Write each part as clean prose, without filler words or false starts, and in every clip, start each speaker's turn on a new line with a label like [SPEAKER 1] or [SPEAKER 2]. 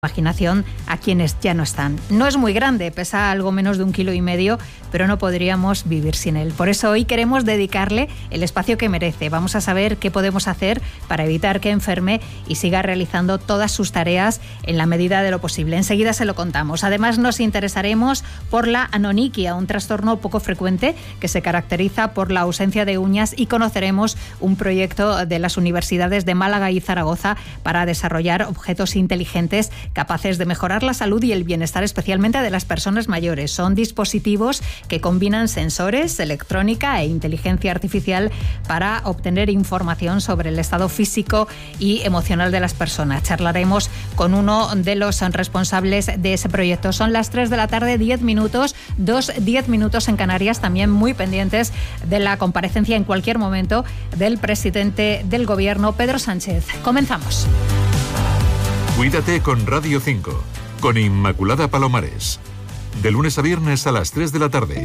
[SPEAKER 1] Imaginación a quienes ya no están. No es muy grande, pesa algo menos de 1,5 kilos, pero no podríamos vivir sin él. Por eso hoy queremos dedicarle el espacio que merece. Vamos a saber qué podemos hacer para evitar que enferme y siga realizando todas sus tareas en la medida de lo posible. Enseguida se lo contamos. Además, nos interesaremos por la anonyquia, un trastorno poco frecuente que se caracteriza por la ausencia de uñas, y conoceremos un proyecto de las universidades de Málaga y Zaragoza para desarrollar objetos inteligentes capaces de mejorar la salud y el bienestar, especialmente de las personas mayores. Son dispositivos que combinan sensores, electrónica e inteligencia artificial para obtener información sobre el estado físico y emocional de las personas. Charlaremos con uno de los responsables de ese proyecto. Son las 3 de la tarde, 10 minutos, 10 minutos en Canarias, también muy pendientes de la comparecencia en cualquier momento del presidente del Gobierno, Pedro Sánchez. Comenzamos.
[SPEAKER 2] Cuídate con Radio 5, con Inmaculada Palomares. De lunes a viernes a las 3 de la tarde.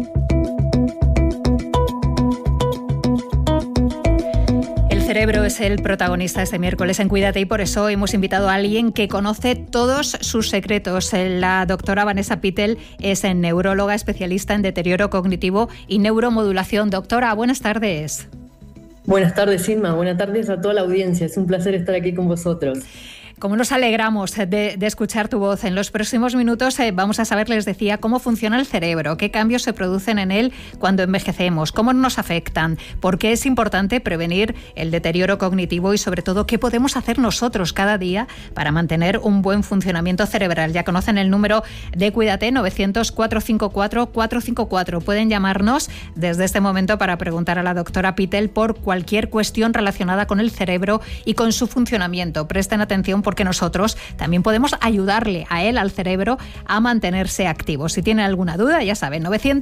[SPEAKER 1] El cerebro es el protagonista este miércoles en Cuídate, y por eso hemos invitado a alguien que conoce todos sus secretos. La doctora Vanessa Pittel es neuróloga especialista en deterioro cognitivo y neuromodulación. Doctora, buenas tardes.
[SPEAKER 3] Buenas tardes, Inma. Buenas tardes a toda la audiencia. Es un placer estar aquí con vosotros.
[SPEAKER 1] Como nos alegramos de escuchar tu voz. En los próximos minutos vamos a saber, les decía, cómo funciona el cerebro, qué cambios se producen en él cuando envejecemos, cómo nos afectan, por qué es importante prevenir el deterioro cognitivo y, sobre todo, qué podemos hacer nosotros cada día para mantener un buen funcionamiento cerebral. Ya conocen el número de Cuídate, 900-454-454. Pueden llamarnos desde este momento para preguntar a la doctora Pittel por cualquier cuestión relacionada con el cerebro y con su funcionamiento. Presten atención, porque nosotros también podemos ayudarle a él, al cerebro, a mantenerse activo. Si tienen alguna duda, ya saben,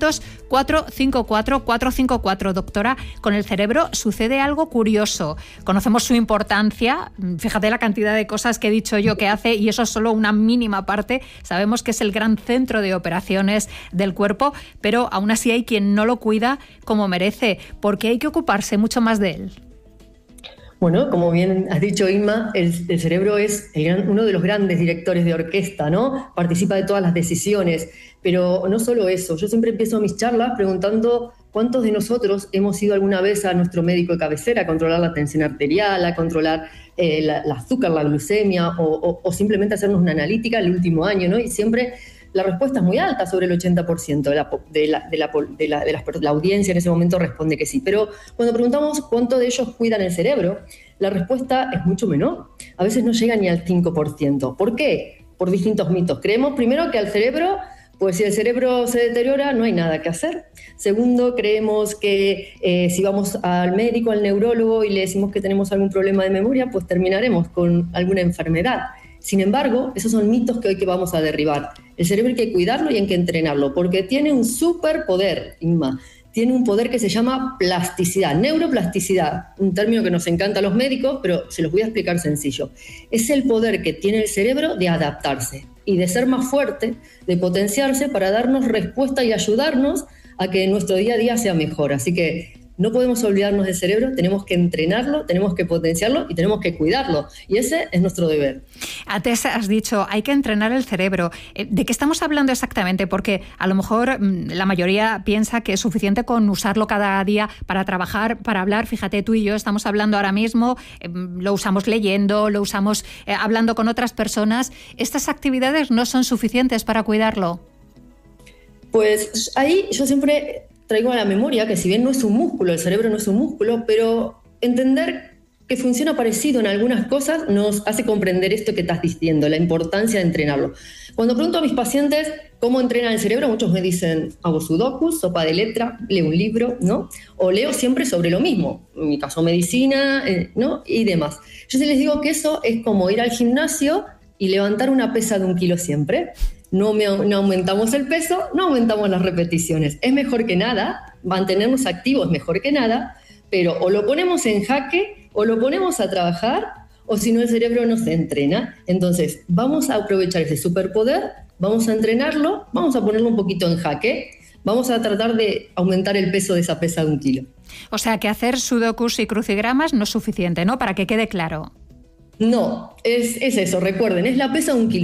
[SPEAKER 1] 900-454-454. Doctora, con el cerebro sucede algo curioso. Conocemos su importancia, fíjate la cantidad de cosas que he dicho yo que hace, y eso es solo una mínima parte. Sabemos que es el gran centro de operaciones del cuerpo, pero aún así hay quien no lo cuida como merece, porque hay que ocuparse mucho más de él.
[SPEAKER 3] Bueno, como bien has dicho, Inma, el cerebro es uno de los grandes directores de orquesta, ¿no? Participa de todas las decisiones, pero no solo eso. Yo siempre empiezo mis charlas preguntando cuántos de nosotros hemos ido alguna vez a nuestro médico de cabecera a controlar la tensión arterial, a controlar el azúcar, la glucemia, o simplemente hacernos una analítica el último año, ¿no? Y siempre la respuesta es muy alta, sobre el 80% de la audiencia en ese momento responde que sí. Pero cuando preguntamos cuánto de ellos cuidan el cerebro, la respuesta es mucho menor. A veces no llega ni al 5%. ¿Por qué? Por distintos mitos. Creemos primero que al cerebro, pues si el cerebro se deteriora, no hay nada que hacer. Segundo, creemos que si vamos al médico, al neurólogo, y le decimos que tenemos algún problema de memoria, pues terminaremos con alguna enfermedad. Sin embargo, esos son mitos que hoy que vamos a derribar. El cerebro hay que cuidarlo y hay que entrenarlo, porque tiene un superpoder, Inma. Tiene un poder que se llama plasticidad, neuroplasticidad, un término que nos encanta a los médicos, pero se los voy a explicar sencillo. Es el poder que tiene el cerebro de adaptarse y de ser más fuerte, de potenciarse para darnos respuesta y ayudarnos a que nuestro día a día sea mejor. Así que no podemos olvidarnos del cerebro, tenemos que entrenarlo, tenemos que potenciarlo y tenemos que cuidarlo. Y ese es nuestro deber.
[SPEAKER 1] Antes has dicho, hay que entrenar el cerebro. ¿De qué estamos hablando exactamente? Porque a lo mejor la mayoría piensa que es suficiente con usarlo cada día para trabajar, para hablar. Fíjate, tú y yo estamos hablando ahora mismo, lo usamos leyendo, lo usamos hablando con otras personas. ¿Estas actividades no son suficientes para cuidarlo?
[SPEAKER 3] Pues ahí yo siempre traigo a la memoria que si bien no es un músculo, el cerebro no es un músculo, pero entender que funciona parecido en algunas cosas nos hace comprender esto que estás diciendo, la importancia de entrenarlo. Cuando pregunto a mis pacientes cómo entrenan el cerebro, muchos me dicen, hago sudokus, sopa de letra, leo un libro, ¿no? O leo siempre sobre lo mismo, en mi caso medicina, ¿no? Y demás. Yo sí les digo que eso es como ir al gimnasio y levantar una pesa de 1 kilo siempre. No aumentamos el peso, no aumentamos las repeticiones. Es mejor que nada, mantenernos activos es mejor que nada, pero o lo ponemos en jaque o lo ponemos a trabajar, o si no el cerebro no se entrena. Entonces vamos a aprovechar ese superpoder, vamos a entrenarlo, vamos a ponerlo un poquito en jaque, vamos a tratar de aumentar el peso de esa pesa de 1 kilo.
[SPEAKER 1] O sea que hacer sudokus y crucigramas no es suficiente, ¿no? Para que quede claro.
[SPEAKER 3] No, es eso, recuerden, es la pesa de 1 kilo.